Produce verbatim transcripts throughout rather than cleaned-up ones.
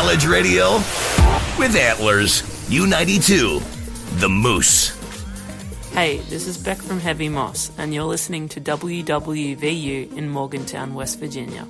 College radio with Antlers. U ninety-two, The Moose. Hey, this is Beck from Heavy Moss, and you're listening to W W V U in Morgantown, West Virginia.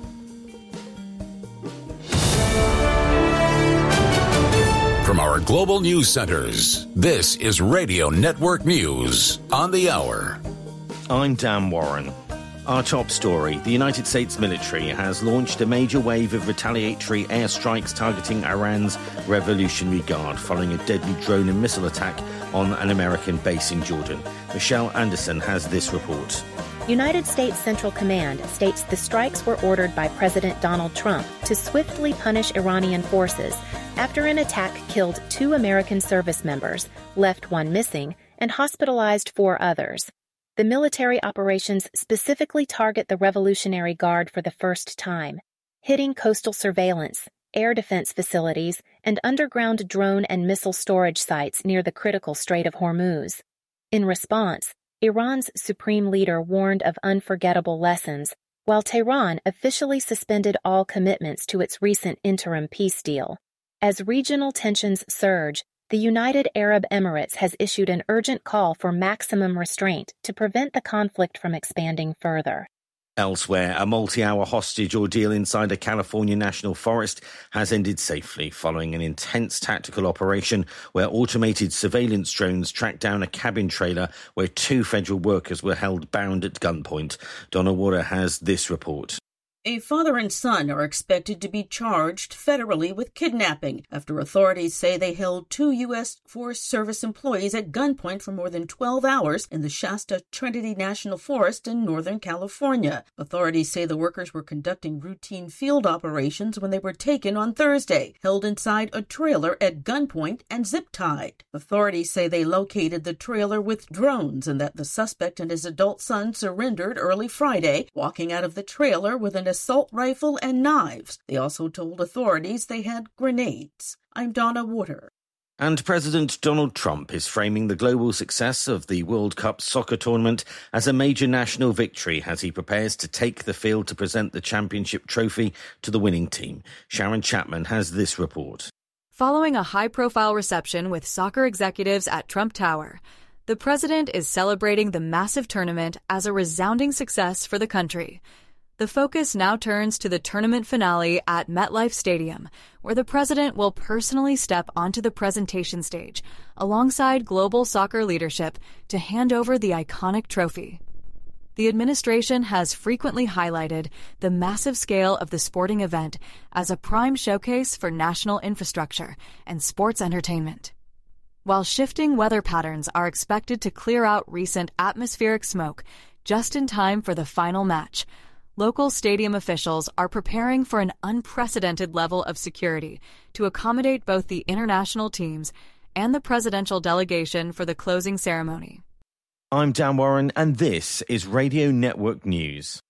From our global news centers, this is Radio Network News on the Hour. I'm Dan Warren. Our top story, the United States military has launched a major wave of retaliatory airstrikes targeting Iran's Revolutionary Guard following a deadly drone and missile attack on an American base in Jordan. Michelle Anderson has this report. United States Central Command states the strikes were ordered by President Donald Trump to swiftly punish Iranian forces after an attack killed two American service members, left one missing, and hospitalized four others. The military operations specifically target the Revolutionary Guard for the first time, hitting coastal surveillance, air defense facilities, and underground drone and missile storage sites near the critical Strait of Hormuz. In response, Iran's supreme leader warned of unforgettable lessons, while Tehran officially suspended all commitments to its recent interim peace deal. As regional tensions surge, the United Arab Emirates has issued an urgent call for maximum restraint to prevent the conflict from expanding further. Elsewhere, a multi-hour hostage ordeal inside a California national forest has ended safely following an intense tactical operation where automated surveillance drones tracked down a cabin trailer where two federal workers were held bound at gunpoint. Donna Water has this report. A father and son are expected to be charged federally with kidnapping after authorities say they held two U S Forest Service employees at gunpoint for more than twelve hours in the Shasta Trinity National Forest in Northern California. Authorities say the workers were conducting routine field operations when they were taken on Thursday, held inside a trailer at gunpoint and zip-tied. Authorities say they located the trailer with drones and that the suspect and his adult son surrendered early Friday, walking out of the trailer with an assault rifle and knives. They also told authorities they had grenades. I'm Donna Water. And President Donald Trump is framing the global success of the World Cup soccer tournament as a major national victory as he prepares to take the field to present the championship trophy to the winning team. Sharon Chapman has this report. Following a high-profile reception with soccer executives at Trump Tower, the president is celebrating the massive tournament as a resounding success for the country. The focus now turns to the tournament finale at MetLife Stadium, where the president will personally step onto the presentation stage alongside global soccer leadership to hand over the iconic trophy. The administration has frequently highlighted the massive scale of the sporting event as a prime showcase for national infrastructure and sports entertainment. While shifting weather patterns are expected to clear out recent atmospheric smoke just in time for the final match, local stadium officials are preparing for an unprecedented level of security to accommodate both the international teams and the presidential delegation for the closing ceremony. I'm Dan Warren, and this is Radio Network News.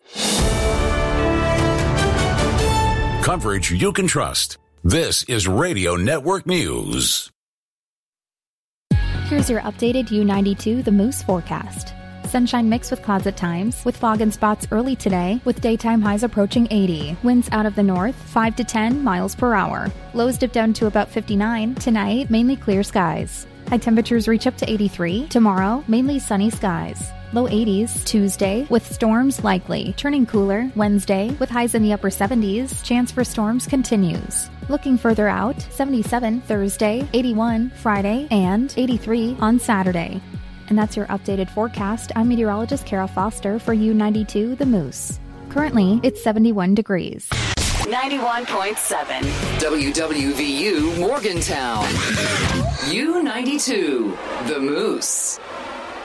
Coverage you can trust. This is Radio Network News. Here's your updated U ninety-two The Moose forecast. Sunshine mixed with clouds at times, with fog and spots early today, with daytime highs approaching eighty. Winds out of the north, five to ten miles per hour. Lows dip down to about fifty-nine. Tonight, mainly clear skies. High temperatures reach up to eighty-three. Tomorrow, mainly sunny skies. Low eighties. Tuesday, with storms likely. Turning cooler. Wednesday, with highs in the upper seventies. Chance for storms continues. Looking further out, seventy-seven Thursday, eighty-one Friday, and eighty-three on Saturday. And that's your updated forecast. I'm meteorologist Kara Foster for U ninety-two The Moose. Currently, it's seventy-one degrees. ninety-one point seven W W V U Morgantown. U ninety-two The Moose.